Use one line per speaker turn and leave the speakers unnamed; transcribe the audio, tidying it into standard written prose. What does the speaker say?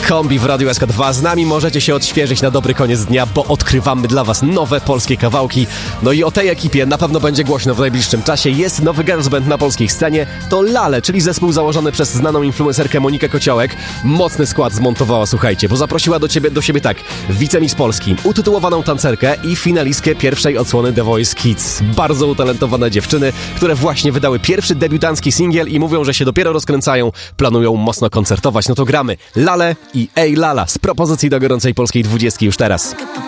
Kombi w Radiu SK2. Z nami możecie się odświeżyć na dobry koniec dnia, bo odkrywamy dla was nowe polskie kawałki. No i o tej ekipie na pewno będzie głośno w najbliższym czasie. Jest nowy girls band na polskiej scenie. To Lale, czyli zespół założony przez znaną influencerkę Monikę Kociołek. Mocny skład zmontowała, słuchajcie, bo zaprosiła do siebie tak wicemistrz Polski, utytułowaną tancerkę i finalistkę pierwszej odsłony The Voice Kids. Bardzo utalentowane dziewczyny, które właśnie wydały pierwszy debiutancki singiel i mówią, że się dopiero rozkręcają, planują mocno koncertować. No to gramy Lale i Ej Lala z propozycji do gorącej polskiej 20 już teraz.